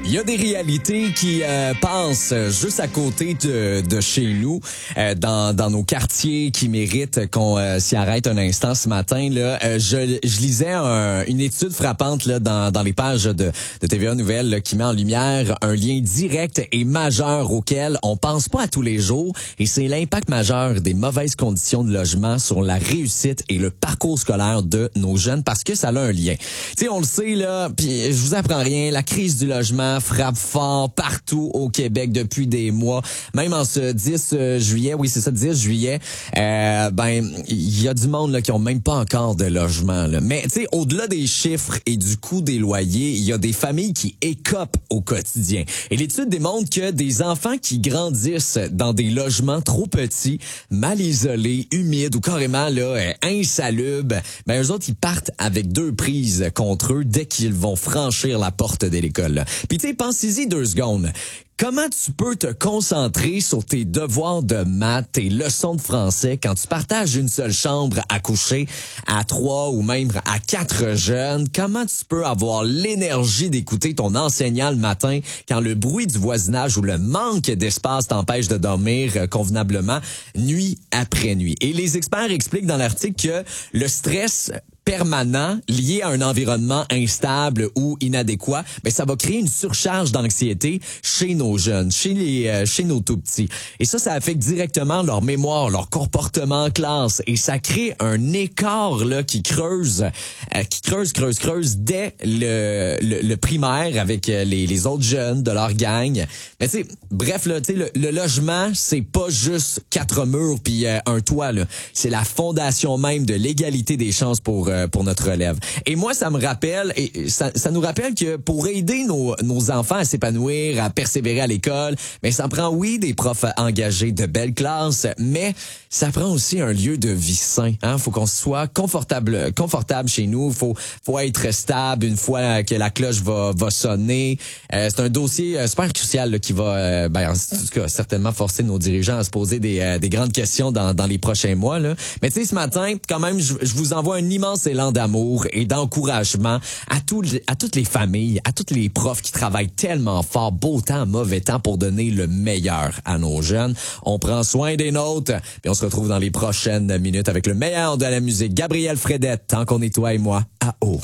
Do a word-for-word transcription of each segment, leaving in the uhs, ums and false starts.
Il y a des réalités qui euh, passent juste à côté de, de chez nous, euh, dans, dans nos quartiers, qui méritent qu'on euh, s'y arrête un instant ce matin. Là, euh, je, je lisais un, une étude frappante là dans, dans les pages de, de T V A Nouvelles là, qui met en lumière un lien direct et majeur auquel on pense pas à tous les jours, et c'est l'impact majeur des mauvaises conditions de logement sur la réussite et le parcours scolaire de nos jeunes, parce que ça a un lien. Tu sais, on le sait là, puis je vous apprends rien, la crise du logement frappe fort partout au Québec depuis des mois. Même en ce dix juillet, oui c'est ça, dix juillet, euh, ben il y a du monde là qui ont même pas encore de logement là. Mais tu sais, au-delà des chiffres et du coût des loyers, il y a des familles qui écopent au quotidien. Et l'étude démontre que des enfants qui grandissent dans des logements trop petits, mal isolés, humides ou carrément là insalubres, ben eux autres ils partent avec deux prises contre eux dès qu'ils vont franchir la porte de l'école là. Puis tu sais, pensez-y deux secondes. Comment tu peux te concentrer sur tes devoirs de maths, tes leçons de français, quand tu partages une seule chambre à coucher à trois ou même à quatre jeunes? Comment tu peux avoir l'énergie d'écouter ton enseignant le matin quand le bruit du voisinage ou le manque d'espace t'empêche de dormir convenablement nuit après nuit? Et les experts expliquent dans l'article que le stress permanent lié à un environnement instable ou inadéquat, ben ça va créer une surcharge d'anxiété chez nos jeunes, chez les euh, chez nos tout petits. Et ça ça affecte directement leur mémoire, leur comportement en classe, et ça crée un écart là qui creuse euh, qui creuse creuse creuse dès le le, le primaire avec euh, les les autres jeunes de leur gang. Mais tu sais, bref là, tu sais le, le logement, c'est pas juste quatre murs puis euh, un toit là, c'est la fondation même de l'égalité des chances pour euh, pour notre relève. Et moi, ça me rappelle, et ça, ça nous rappelle que pour aider nos, nos enfants à s'épanouir, à persévérer à l'école, mais ça prend, oui, des profs engagés de belles classes, mais ça prend aussi un lieu de vie sain. Hein? Faut qu'on soit confortable, confortable chez nous. Faut, faut être stable une fois que la cloche va, va sonner. Euh, c'est un dossier euh, super crucial là, qui va, euh, ben, en tout cas, certainement forcer nos dirigeants à se poser des, euh, des grandes questions dans, dans les prochains mois. Là. Mais tu sais, ce matin, quand même, je, je vous envoie un immense élan d'amour et d'encouragement à, tout, à toutes les familles, à tous les profs qui travaillent tellement fort, beau temps, mauvais temps, pour donner le meilleur à nos jeunes. On prend soin des nôtres, puis on se retrouve dans les prochaines minutes avec le meilleur de la musique. Gabriel Fredette, tant qu'on est toi et moi, à haut.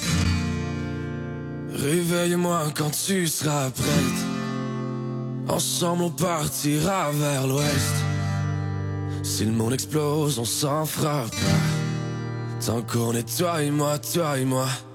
Réveille-moi quand tu seras prête. Ensemble on partira vers l'ouest. Si le monde explose, on s'en fera pas. Tant qu'on est toi et moi, toi et moi.